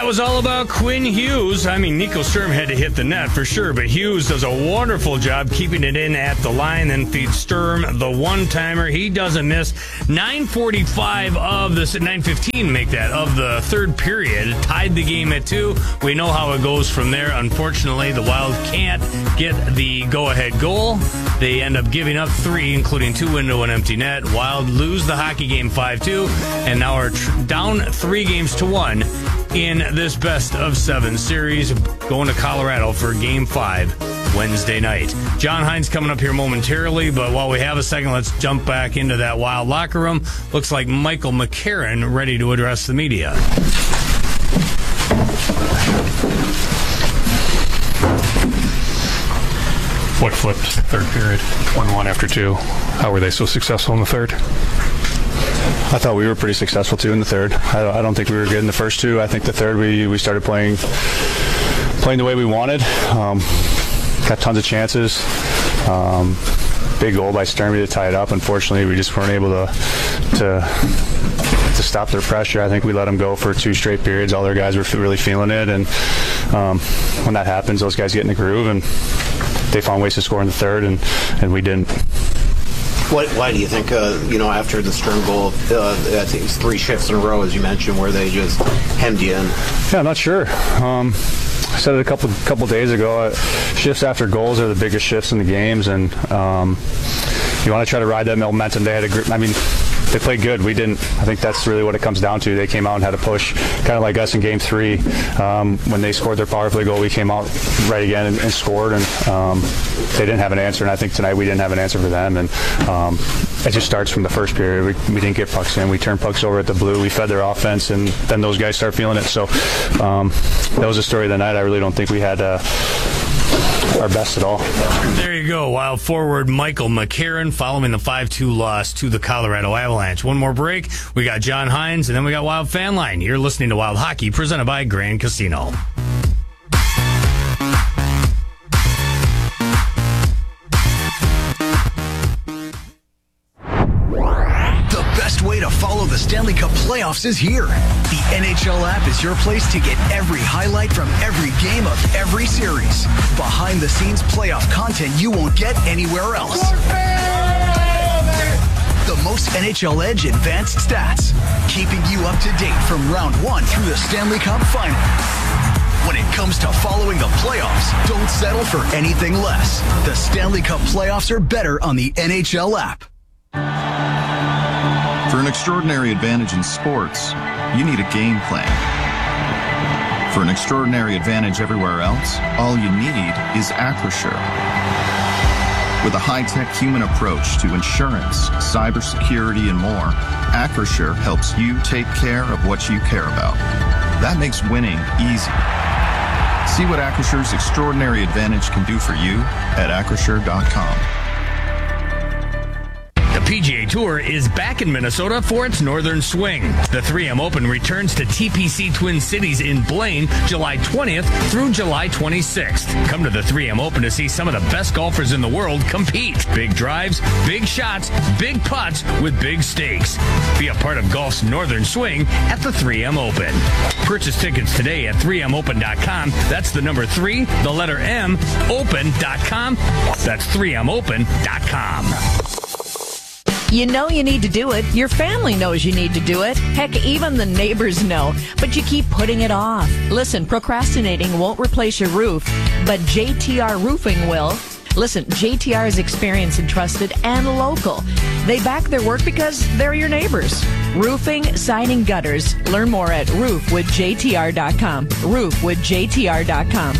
That was all about Quinn Hughes. I mean, Nico Sturm had to hit the net for sure, but Hughes does a wonderful job keeping it in at the line, then feeds Sturm the one-timer. He doesn't miss. 9:45 of the 9:15 make that of the third period. Tied the game at 2. We know how it goes from there. Unfortunately, the Wild can't get the go-ahead goal. They end up giving up 3, including 2 into an empty net. Wild lose the hockey game 5-2, and now are down 3 games to 1 in this best-of-7 series, going to Colorado for Game 5 Wednesday night. John Hines coming up here momentarily, but while we have a second, let's jump back into that Wild locker room. Looks like Michael McCarron ready to address the media. What flipped third period? 1-1 after 2. How were they so successful in the third? I thought we were pretty successful too in the third. I don't think we were good in the first 2. I think the third we started playing the way we wanted. Got tons of chances. Big goal by Sturmy to tie it up. Unfortunately, we just weren't able to stop their pressure. I think we let them go for 2 straight periods. All their guys were really feeling it, and when that happens, those guys get in the groove, and they found ways to score in the third, and we didn't. Why do you think, after the Sturm goal, I think it's 3 shifts in a row, as you mentioned, where they just hemmed you in? Yeah, I'm not sure. I said it a couple days ago. Shifts after goals are the biggest shifts in the games, and you want to try to ride that momentum. They had a group. I mean, they played good. We didn't. I think that's really what it comes down to. They came out and had a push, kind of like us in Game 3. When they scored their power play goal, we came out right again and scored, and they didn't have an answer. And I think tonight we didn't have an answer for them. And it just starts from the first period. We didn't get pucks in. We turned pucks over at the blue. We fed their offense, and then those guys start feeling it. So that was the story of the night. I really don't think we had our best at all. There you go. Wild forward Michael McCarron following the 5-2 loss to the Colorado Avalanche. One more break. We got John Hines, and then we got Wild Fan Line. You're listening to Wild Hockey, presented by Grand Casino. Way to follow the Stanley Cup playoffs is here. The NHL app is your place to get every highlight from every game of every series. Behind the scenes playoff content you won't get anywhere else. The most NHL Edge advanced stats, keeping you up to date from round 1 through the Stanley Cup final. When it comes to following the playoffs, don't settle for anything less. The Stanley Cup playoffs are better on the NHL app. For an extraordinary advantage in sports, you need a game plan. For an extraordinary advantage everywhere else, all you need is Acrisure. With a high-tech human approach to insurance, cybersecurity, and more, Acrisure helps you take care of what you care about. That makes winning easy. See what Acrisure's extraordinary advantage can do for you at Acrisure.com. The PGA Tour is back in Minnesota for its Northern Swing. The 3M Open returns to TPC Twin Cities in Blaine July 20th through July 26th. Come to the 3M Open to see some of the best golfers in the world compete. Big drives, big shots, big putts with big stakes. Be a part of golf's Northern Swing at the 3M Open. Purchase tickets today at 3mopen.com. That's the number 3, the letter M, open.com. That's 3mopen.com. You know you need to do it. Your family knows you need to do it. Heck, even the neighbors know. But you keep putting it off. Listen, procrastinating won't replace your roof, but JTR Roofing will. Listen, JTR is experienced and trusted and local. They back their work because they're your neighbors. Roofing, siding, gutters. Learn more at roofwithjtr.com. Roofwithjtr.com.